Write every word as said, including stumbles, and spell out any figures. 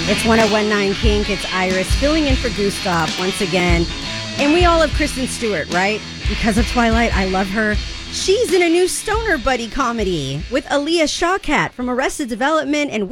It's one oh one point nine Kink. It's Iris filling in for Gustav once again. And we all love Kristen Stewart, right? Because of Twilight, I love her. She's in a new stoner buddy comedy with Aaliyah Shawkat from Arrested Development and